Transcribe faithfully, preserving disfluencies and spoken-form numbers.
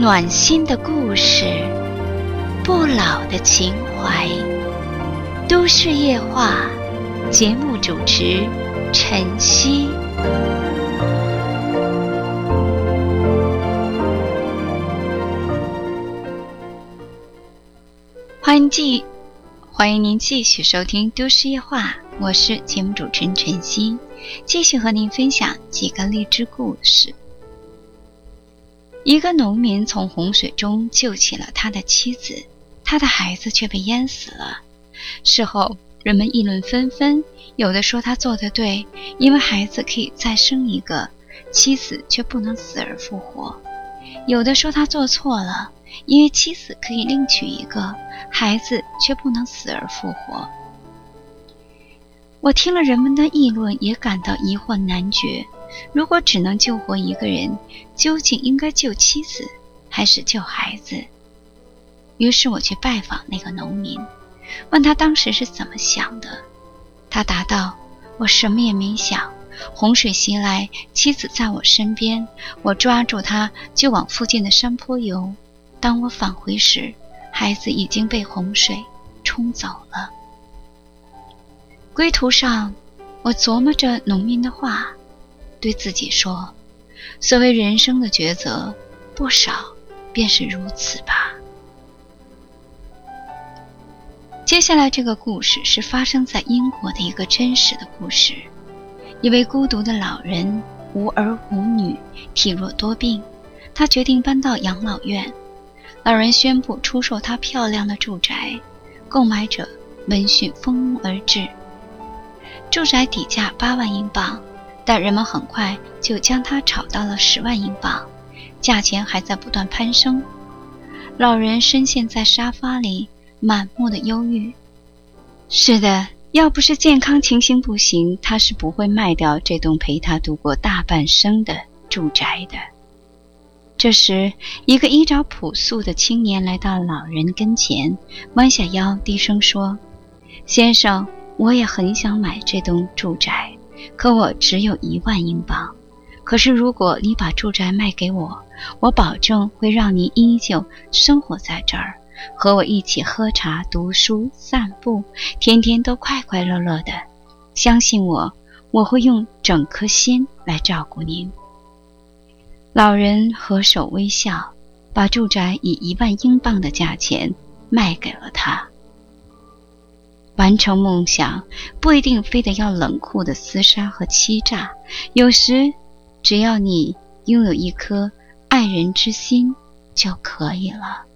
暖心的故事，不老的情怀。都市夜话，节目主持晨曦。欢迎继欢迎您继续收听都市夜话，我是节目主持人晨曦，继续和您分享几个励志故事。一个农民从洪水中救起了他的妻子，他的孩子却被淹死了。事后人们议论纷纷，有的说他做得对，因为孩子可以再生一个，妻子却不能死而复活；有的说他做错了，因为妻子可以另娶一个，孩子却不能死而复活。我听了人们的议论，也感到疑惑难决。如果只能救活一个人，究竟应该救妻子还是救孩子？于是我去拜访那个农民，问他当时是怎么想的。他答道：我什么也没想，洪水袭来，妻子在我身边，我抓住她就往附近的山坡游。当我返回时，孩子已经被洪水冲走了。归途上，我琢磨着农民的话，对自己说，所谓人生的抉择，不少便是如此吧。接下来这个故事是发生在英国的一个真实的故事。一位孤独的老人，无儿无女，体弱多病，他决定搬到养老院。老人宣布出售他漂亮的住宅，购买者闻讯蜂拥而至。住宅底价八万英镑，但人们很快就将它炒到了十万英镑，价钱还在不断攀升。老人深陷在沙发里，满目的忧郁。是的，要不是健康情形不行，他是不会卖掉这栋陪他度过大半生的住宅的。这时，一个衣着朴素的青年来到老人跟前，弯下腰低声说：先生，我也很想买这栋住宅，可我只有一万英镑。可是如果你把住宅卖给我，我保证会让您依旧生活在这儿，和我一起喝茶、读书、散步，天天都快快乐乐的。相信我，我会用整颗心来照顾您。老人合手微笑，把住宅以一万英镑的价钱卖给了他。完成梦想不一定非得要冷酷的厮杀和欺诈，有时只要你拥有一颗爱人之心就可以了。